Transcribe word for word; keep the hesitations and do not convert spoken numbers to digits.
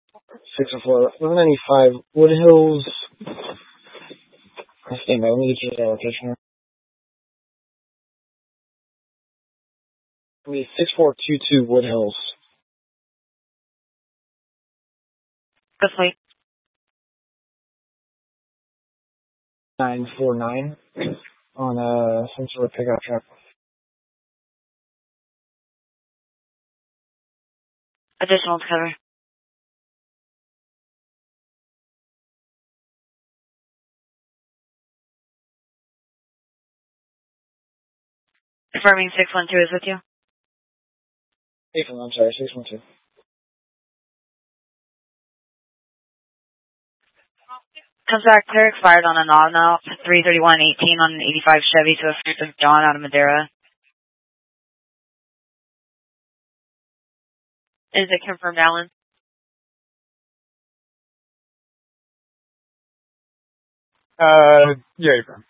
six oh four, one ninety-five Wood Hills. Stand by, let me get you the location. Let me six four two two Wood Hills. Good flight. nine four nine on uh, some sort of pickup truck. Additional to cover. Confirming six one two is with you. Hey, I'm sorry, six one two. Comes back clear, expired on an on out, three thirty-one eighteen on an eighty-five Chevy to a Fruit of John out of Madera. Is it confirmed, Alan? Uh, yeah, you're fine.